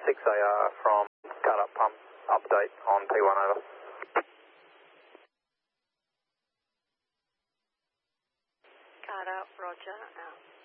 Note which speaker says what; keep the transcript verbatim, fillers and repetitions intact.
Speaker 1: six A R from cut up pump update on P one over.
Speaker 2: Cut up, roger, out.